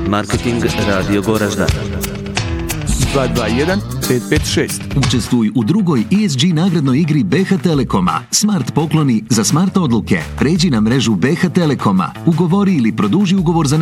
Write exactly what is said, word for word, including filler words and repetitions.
Marketing Radio Goražda. dva dva jedan pet pet šest. Učestvuj u drugoj E S G nagradnoj igri B H Telekoma. Smart pokloni za smart odluke. Pređi na mrežu B H Telekoma. Ugovori ili produži ugovor za